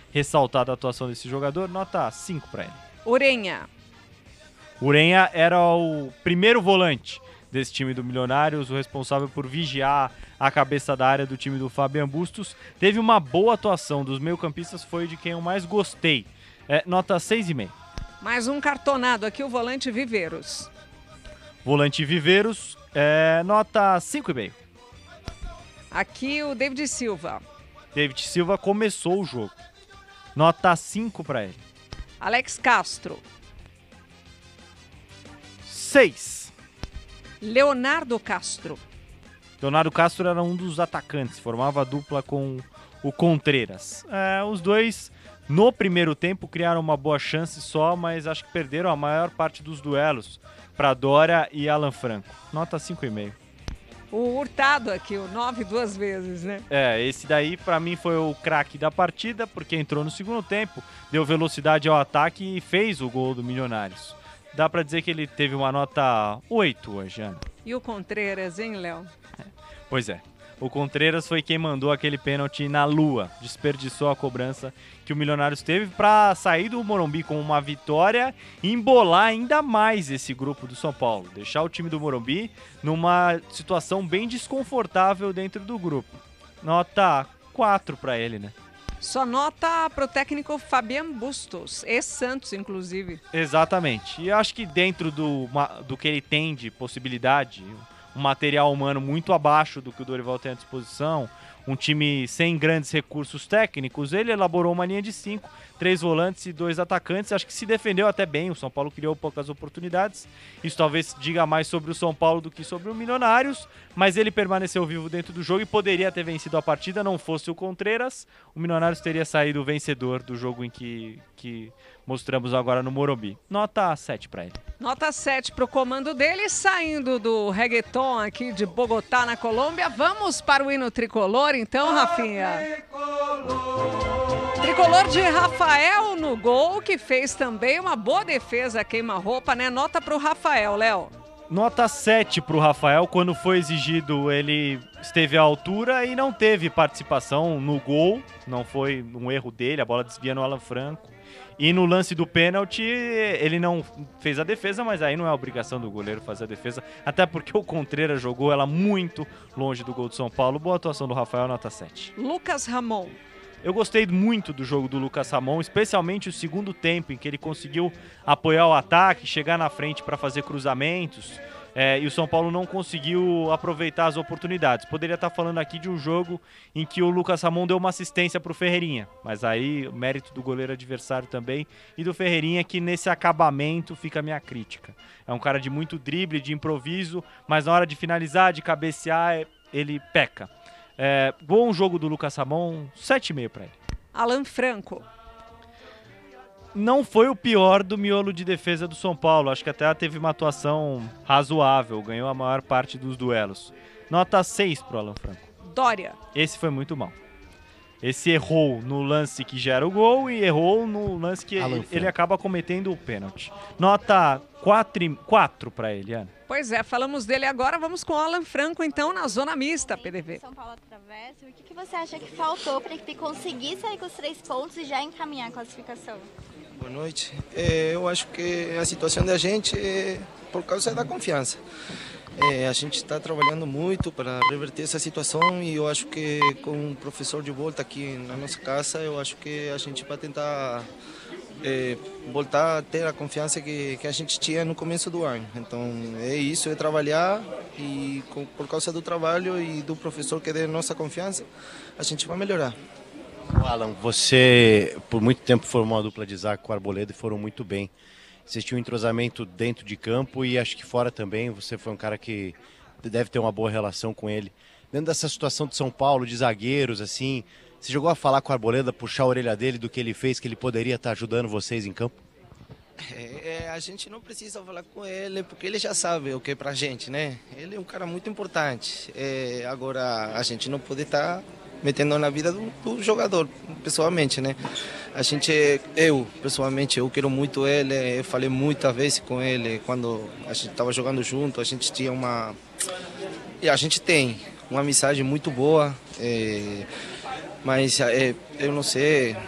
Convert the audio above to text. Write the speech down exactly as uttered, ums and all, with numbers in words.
ressaltado a atuação desse jogador, nota cinco para ele. Urenha. Urenha era o primeiro volante desse time do Milionários, o responsável por vigiar a cabeça da área do time do Fabian Bustos. Teve uma boa atuação dos meio-campistas, foi de quem eu mais gostei. É, nota seis vírgula cinco. Mais um cartonado aqui, o volante Viveiros. Volante Viveiros, é, nota cinco vírgula cinco. Aqui o David Silva. David Silva começou o jogo. Nota cinco para ele. Alex Castro. seis. Leonardo Castro. Leonardo Castro era um dos atacantes, formava a dupla com o Contreras. É, os dois, no primeiro tempo, criaram uma boa chance só, mas acho que perderam a maior parte dos duelos para Dória e Alan Franco. Nota cinco vírgula cinco. O Hurtado aqui, o nove duas vezes, né? É, esse daí para mim foi o craque da partida, porque entrou no segundo tempo, deu velocidade ao ataque e fez o gol do Milionários. Dá pra dizer que ele teve uma nota oito hoje, Ana. E o Contreras, hein, Léo? Pois é. O Contreras foi quem mandou aquele pênalti na lua. Desperdiçou a cobrança que o Milionários teve pra sair do Morumbi com uma vitória e embolar ainda mais esse grupo do São Paulo. Deixar o time do Morumbi numa situação bem desconfortável dentro do grupo. Nota quatro pra ele, né? Só nota pro técnico Fabian Bustos, ex-Santos, inclusive. Exatamente. E acho que dentro do, do que ele tem de possibilidade, um material humano muito abaixo do que o Dorival tem à disposição, um time sem grandes recursos técnicos, ele elaborou uma linha de cinco, três volantes e dois atacantes. Acho que se defendeu até bem, o São Paulo criou poucas oportunidades. Isso talvez diga mais sobre o São Paulo do que sobre o Milionários, mas ele permaneceu vivo dentro do jogo e poderia ter vencido a partida, não fosse o Contreras. O Milionários teria saído vencedor do jogo em que, que mostramos agora no Morumbi. Nota sete para ele. Nota sete pro comando dele, saindo do reggaeton aqui de Bogotá, na Colômbia. Vamos para o hino tricolor, então, Rafinha. Tricolor de Rafael no gol, que fez também uma boa defesa queima-roupa, né? Nota pro Rafael, Léo. Nota sete para o Rafael. Quando foi exigido, ele esteve à altura e não teve participação no gol. Não foi um erro dele, a bola desvia no Alan Franco. E no lance do pênalti, ele não fez a defesa, mas aí não é obrigação do goleiro fazer a defesa, até porque o Contreras jogou ela muito longe do gol do São Paulo. Boa atuação do Rafael, nota sete. Lucas Ramon. Eu gostei muito do jogo do Lucas Ramon, especialmente o segundo tempo, em que ele conseguiu apoiar o ataque, chegar na frente para fazer cruzamentos, é, e o São Paulo não conseguiu aproveitar as oportunidades. Poderia estar falando aqui de um jogo em que o Lucas Ramon deu uma assistência para o Ferreirinha, mas aí o mérito do goleiro adversário também, e do Ferreirinha, que nesse acabamento fica a minha crítica. É um cara de muito drible, de improviso, mas na hora de finalizar, de cabecear, ele peca. É, bom jogo do Lucas Ramon, sete vírgula cinco para ele. Alan Franco. Não foi o pior do miolo de defesa do São Paulo. Acho que até teve uma atuação razoável, ganhou a maior parte dos duelos. Nota seis pro Alan Franco. Dória. Esse foi muito mal. Esse errou no lance que gera o gol e errou no lance que ele, ele acaba cometendo o pênalti. Nota quatro para ele, Ana. Pois é, falamos dele agora, vamos com o Alan Franco, então, na zona mista, P D V. São Paulo atravessa, o que, que você acha que faltou para a equipe conseguir sair com os três pontos e já encaminhar a classificação? Boa noite. É, eu acho que a situação da gente é por causa da confiança. É, a gente está trabalhando muito para reverter essa situação e eu acho que com o professor de volta aqui na nossa casa, eu acho que a gente vai tentar é, voltar a ter a confiança que, que a gente tinha no começo do ano. Então é isso, é trabalhar e com, por causa do trabalho e do professor que dê nossa confiança, a gente vai melhorar. Alan, você por muito tempo formou uma dupla de zaga com o Arboleda e foram muito bem. Vocês tinham um entrosamento dentro de campo e acho que fora também. Você foi um cara que deve ter uma boa relação com ele. Dentro dessa situação de São Paulo, de zagueiros, assim, você chegou a falar com o Arboleda, puxar a orelha dele do que ele fez, que ele poderia estar ajudando vocês em campo? É, é, a gente não precisa falar com ele, porque ele já sabe o que é pra gente, né? Ele é um cara muito importante. É, agora, a gente não pode estar metendo na vida do, do jogador, pessoalmente, né? A gente, eu, pessoalmente, eu quero muito ele, eu falei muitas vezes com ele, quando a gente estava jogando junto, a gente tinha uma... E a gente tem uma amizade muito boa, é, mas é, eu não sei...